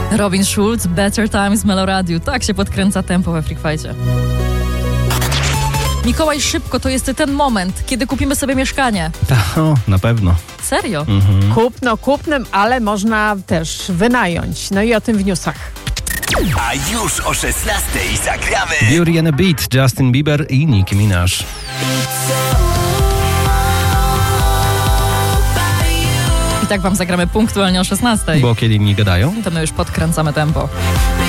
Robin Schulz, Better Times, Meloradiu. Tak się podkręca tempo we Freak Fight'cie. Mikołaj, szybko, to jest ten moment, kiedy kupimy sobie mieszkanie. O, na pewno. Serio? Kupnem, ale można też wynająć. No i o tym w newsach. A już o 16:00 zagramy Beauty and a Beat, Justin Bieber i Nicki Minaj. I tak wam zagramy punktualnie o 16:00. Bo kiedy inni gadają? To my już podkręcamy tempo.